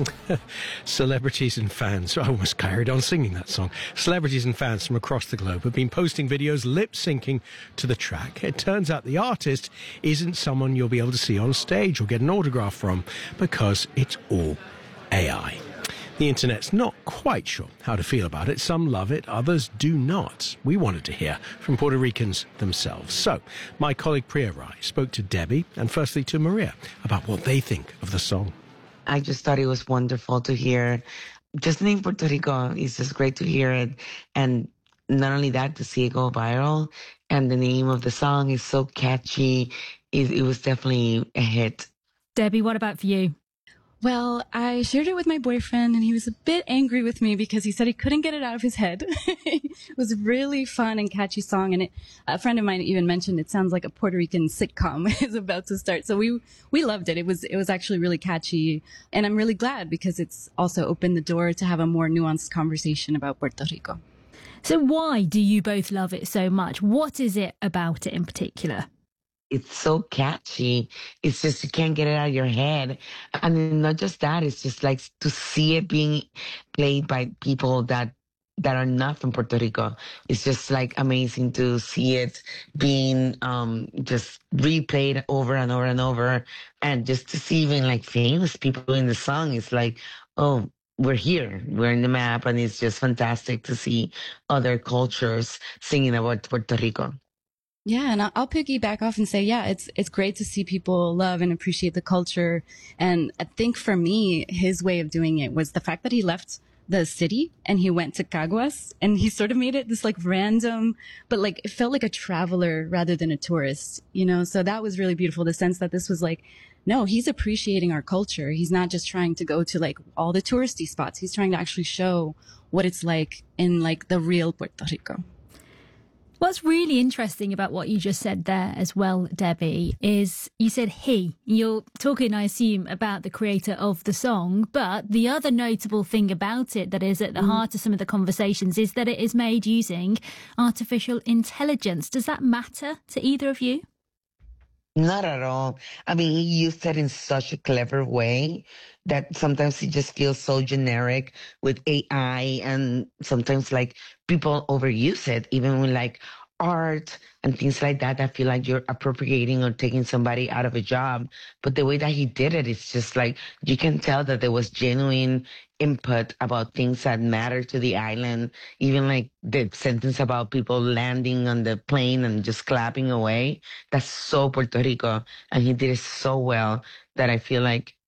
Celebrities and fans, I almost carried on singing that song. Celebrities and fans from across the globe have been posting videos lip-syncing to the track. It turns out the artist isn't someone you'll be able to see on stage or get an autograph from because it's all AI. The internet's not quite sure how to feel about it. Some love it, others do not. We wanted to hear from Puerto Ricans themselves. So, my colleague Priya Rai spoke to Debbie and firstly to Maria about what they think of the song. I just thought it was wonderful to hear. Just the name Puerto Rico, it's just great to hear it. And not only that, to see it go viral. And the name of the song is so catchy. It was definitely a hit. Debbie, what about for you? Well, I shared it with my boyfriend and he was a bit angry with me because he said he couldn't get it out of his head. It was a really fun and catchy song. And a friend of mine even mentioned it sounds like a Puerto Rican sitcom is about to start. So we loved it. It was actually really catchy. And I'm really glad because it's also opened the door to have a more nuanced conversation about Puerto Rico. So why do you both love it so much? What is it about it in particular? It's so catchy. It's just, you can't get it out of your head. And then not just that, it's just like to see it being played by people that are not from Puerto Rico. It's just like amazing to see it being just replayed over and over and over. And just to see even like famous people in the song, it's like, oh, we're here. We're in the map. And it's just fantastic to see other cultures singing about Puerto Rico. Yeah, and I'll piggyback off and say, yeah, it's great to see people love and appreciate the culture. And I think for me, his way of doing it was the fact that he left the city and he went to Caguas and he sort of made it this like random, but like it felt like a traveler rather than a tourist, you know? So that was really beautiful. The sense that this was like, no, he's appreciating our culture. He's not just trying to go to like all the touristy spots. He's trying to actually show what it's like in like the real Puerto Rico. What's really interesting about what you just said there as well, Debbie, is you said he. You're talking, I assume, about the creator of the song, but the other notable thing about it that is at the heart of some of the conversations is that it is made using artificial intelligence. Does that matter to either of you? Not at all. I mean, he used it in such a clever way that sometimes it just feels so generic with AI, and sometimes like people overuse it, even with like art and things like that. I feel like you're appropriating or taking somebody out of a job. But the way that he did it, it's just like you can tell that there was genuine input about things that matter to the island. Even like the sentence about people landing on the plane and just clapping away. That's so Puerto Rico. And he did it so well that I feel like